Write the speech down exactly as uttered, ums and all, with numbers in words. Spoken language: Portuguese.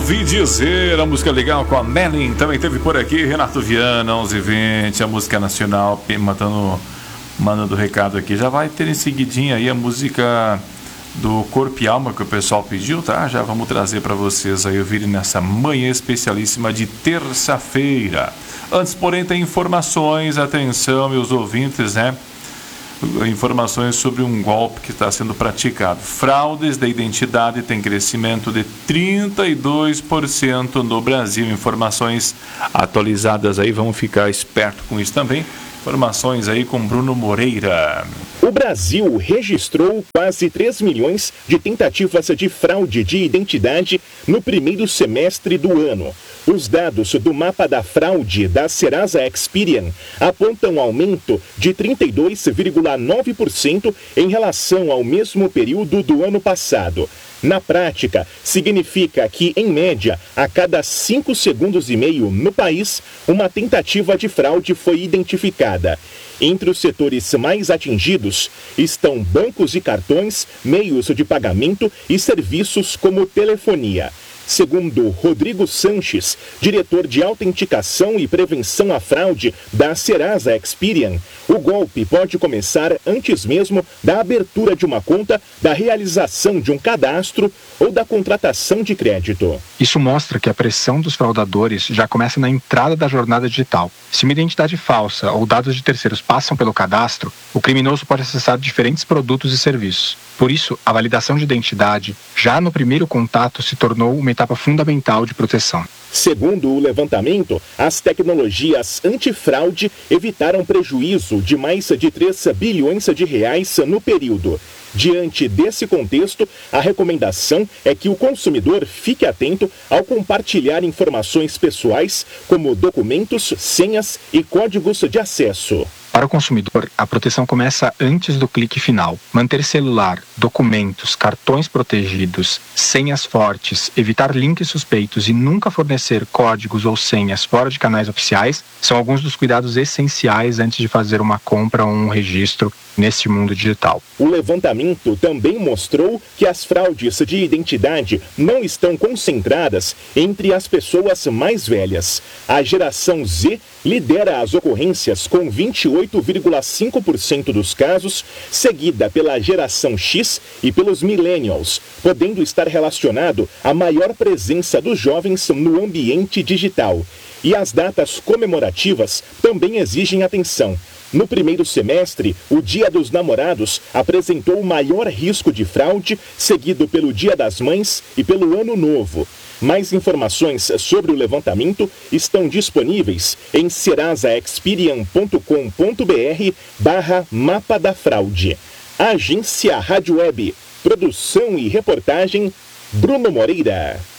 Ouvi dizer, a música legal com a Melin. Também teve por aqui Renato Viana, onze e vinte, a música nacional, matando, mandando recado aqui. Já vai ter em seguidinha aí a música do Corpo e Alma que o pessoal pediu, tá? Já vamos trazer para vocês aí ouvirem nessa manhã especialíssima de terça-feira. Antes, porém, tem informações, atenção, meus ouvintes, né? Informações sobre um golpe que está sendo praticado. Fraudes da identidade têm crescimento de trinta e dois por cento no Brasil. Informações atualizadas aí, vamos ficar esperto com isso também. Informações aí com Bruno Moreira. O Brasil registrou quase três milhões de tentativas de fraude de identidade no primeiro semestre do ano. Os dados do mapa da fraude da Serasa Experian apontam aumento de trinta e dois vírgula nove por cento em relação ao mesmo período do ano passado. Na prática, significa que, em média, a cada cinco segundos e meio no país, uma tentativa de fraude foi identificada. Entre os setores mais atingidos estão bancos e cartões, meios de pagamento e serviços como telefonia. Segundo Rodrigo Sanches, diretor de autenticação e prevenção à fraude da Serasa Experian, o golpe pode começar antes mesmo da abertura de uma conta, da realização de um cadastro ou da contratação de crédito. Isso mostra que a pressão dos fraudadores já começa na entrada da jornada digital. Se uma identidade falsa ou dados de terceiros passam pelo cadastro, o criminoso pode acessar diferentes produtos e serviços. Por isso, a validação de identidade, já no primeiro contato, se tornou uma etapa fundamental de proteção. Segundo o levantamento, as tecnologias antifraude evitaram prejuízo de mais de três bilhões de reais no período. Diante desse contexto, a recomendação é que o consumidor fique atento ao compartilhar informações pessoais, como documentos, senhas e códigos de acesso. Para o consumidor, a proteção começa antes do clique final. Manter celular, documentos, cartões protegidos, senhas fortes, evitar links suspeitos e nunca fornecer códigos ou senhas fora de canais oficiais são alguns dos cuidados essenciais antes de fazer uma compra ou um registro neste mundo digital. O levantamento também mostrou que as fraudes de identidade não estão concentradas entre as pessoas mais velhas. A geração Z lidera as ocorrências com vinte e oito vírgula cinco por cento dos casos, seguida pela geração X e pelos millennials, podendo estar relacionado à maior presença dos jovens no ambiente digital. E as datas comemorativas também exigem atenção. No primeiro semestre, o Dia dos Namorados apresentou o maior risco de fraude, seguido pelo Dia das Mães e pelo Ano Novo. Mais informações sobre o levantamento estão disponíveis em serasaexperian.com.br barra mapa da fraude. Agência Rádio Web. Produção e reportagem, Bruno Moreira.